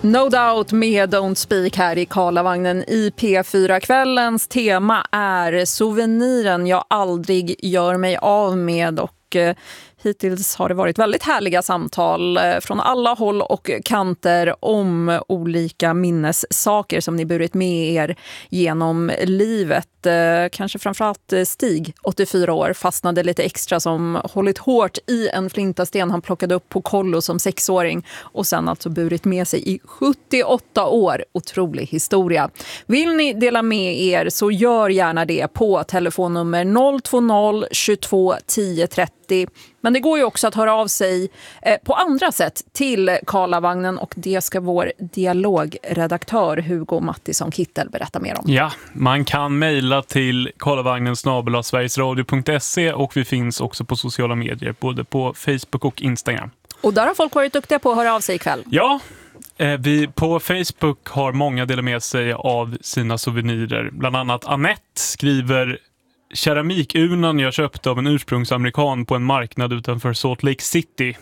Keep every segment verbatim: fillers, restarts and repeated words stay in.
No Doubt med Don't Speak här i Karlavagnen i P fyra. Kvällens tema är souveniren jag aldrig gör mig av med, och eh, hittills har det varit väldigt härliga samtal eh, från alla håll och kanter om olika minnessaker som ni burit med er genom livet. Eh, kanske framförallt Stig, åttiofyra år, fastnade lite extra, som hållit hårt i en flintasten han plockade upp på kollo som sexåring och sen alltså burit med sig i sjuttioåtta år. Otrolig historia. Vill ni dela med er så gör gärna det på telefonnummer noll två noll tjugotvå tio trettio. Men det går ju också att höra av sig eh, på andra sätt till Karlavagnen, och det ska vår dialogredaktör Hugo Mattisson Kittel berätta mer om. Ja, man kan mejla till karlavagnen snabel-a sverigesradio punkt se, och vi finns också på sociala medier, både på Facebook och Instagram. Och där har folk varit duktiga på att höra av sig ikväll. Ja, eh, vi på Facebook har många delat med sig av sina souvenirer. Bland annat Annette skriver: keramikunan jag köpte av en ursprungsamerikan på en marknad utanför Salt Lake City.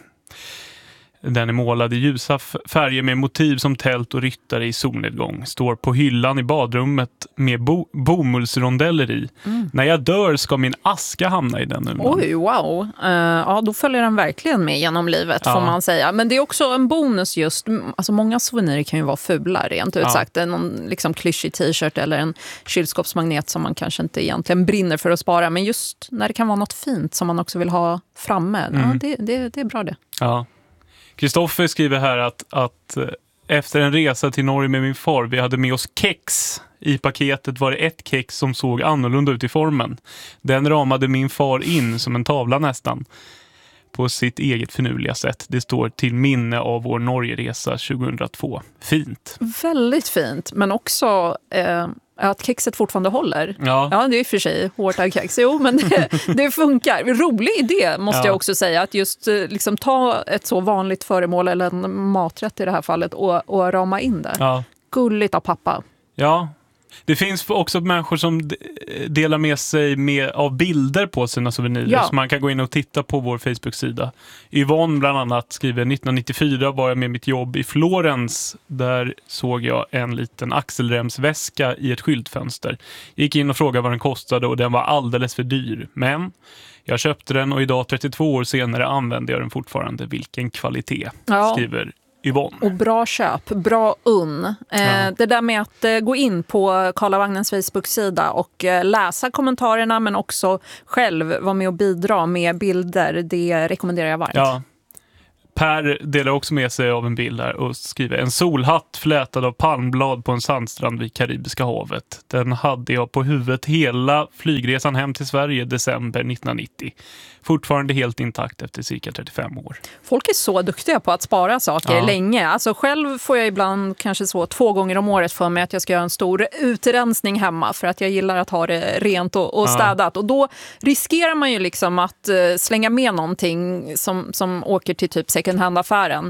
Den är målad i ljusa färger med motiv som tält och ryttare i solnedgång. Står på hyllan i badrummet med bo- bomullsrondeller i. Mm. När jag dör ska min aska hamna i den. Oj, wow. Uh, ja, då följer den verkligen med genom livet, ja, får man säga. Men det är också en bonus just. Alltså många souvenirer kan ju vara fula, rent ut sagt. Ja. Någon liksom klyschig t-shirt eller en kylskåpsmagnet som man kanske inte egentligen brinner för att spara. Men just när det kan vara något fint som man också vill ha framme. Mm. Ja, det, det, det är bra det. Ja. Kristoffer skriver här att, att efter en resa till Norge med min far, vi hade med oss kex. I paketet var det ett kex som såg annorlunda ut i formen. Den ramade min far in som en tavla nästan, på sitt eget finurliga sätt. Det står till minne av vår Norgeresa tjugohundratvå. Fint. Väldigt fint, men också eh, att kexet fortfarande håller. Ja, ja, det är för sig hårt av kex. Jo, men det, det funkar. Rolig idé måste ja. jag också säga. Att just liksom ta ett så vanligt föremål, eller en maträtt i det här fallet, och, och rama in det. Ja. Gulligt av pappa. Ja. Det finns också människor som delar med sig med, av bilder på sina souvenirer, ja. Så man kan gå in och titta på vår Facebook-sida. Yvonne bland annat skriver: nittonhundranittiofyra var jag med mitt jobb i Florens. Där såg jag en liten axelremsväska i ett skyltfönster. Gick in och frågade vad den kostade, och den var alldeles för dyr. Men jag köpte den, och idag trettiotvå år senare använder jag den fortfarande. Vilken kvalitet, ja. skriver Yvonne. Och bra köp, bra unn. Eh, ja. Det där med att eh, gå in på Karlavagnens Facebook-sida och eh, läsa kommentarerna, men också själv vara med och bidra med bilder, det rekommenderar jag varmt. Ja. Per delar också med sig av en bild här och skriver: en solhatt flätad av palmblad på en sandstrand vid Karibiska havet. Den hade jag på huvudet hela flygresan hem till Sverige december nittonhundranittio. Fortfarande helt intakt efter cirka trettiofem år. Folk är så duktiga på att spara saker ja. länge. Alltså själv får jag ibland kanske så två gånger om året för mig att jag ska göra en stor utrensning hemma, för att jag gillar att ha det rent och, och städat. Ja. Och då riskerar man ju liksom att uh, slänga med någonting som, som åker till typ second hand-affären.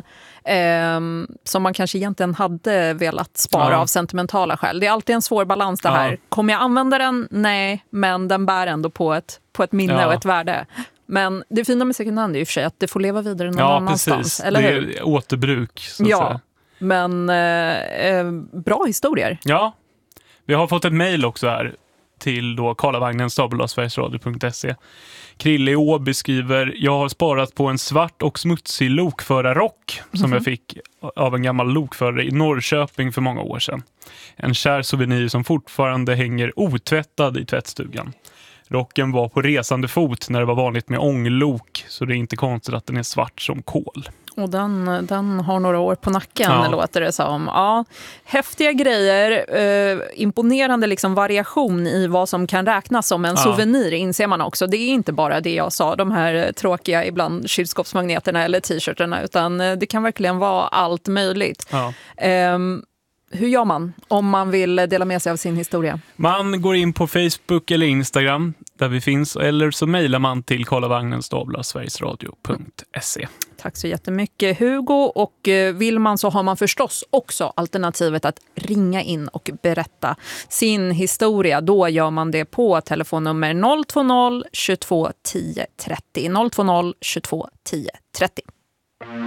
Um, som man kanske egentligen hade velat spara ja. av sentimentala skäl. Det är alltid en svår balans det här. Ja. Kommer jag använda den? Nej, men den bär ändå på ett, på ett minne ja. och ett värde. Men det fina med second hand är ju för sig att det får leva vidare någon ja, annanstans. Precis. Eller det hur? är återbruk, så att ja, säga. Men eh, eh, bra historier. Ja, vi har fått ett mejl också här till då karlavagnen snabel-a sverigesradio punkt se. Krille i Åby skriver: jag har sparat på en svart och smutsig lokförarrock som mm-hmm. jag fick av en gammal lokförare i Norrköping för många år sedan. En kär souvenir som fortfarande hänger otvättad i tvättstugan. Rocken var på resande fot när det var vanligt med ånglok, så det är inte konstigt att den är svart som kol. Och den, den har några år på nacken, ja. låter det som. Ja, häftiga grejer, eh, imponerande liksom variation i vad som kan räknas som en ja. souvenir, inser man också. Det är inte bara det jag sa, de här tråkiga ibland kylskåpsmagneterna eller t-shirtarna, utan det kan verkligen vara allt möjligt. Ja. Eh, Hur gör man om man vill dela med sig av sin historia? Man går in på Facebook eller Instagram där vi finns, eller så mejlar man till karlavagnen snabel-a sverigesradio punkt se. Tack så jättemycket Hugo, och vill man så har man förstås också alternativet att ringa in och berätta sin historia. Då gör man det på telefonnummer noll två noll tjugotvå tio trettio noll två noll tjugotvå tio trettio.